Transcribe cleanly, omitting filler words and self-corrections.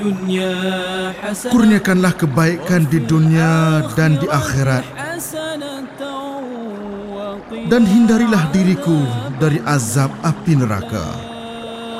Kurniakanlah kebaikan di dunia dan di akhirat, dan hindarilah diriku dari azab api neraka.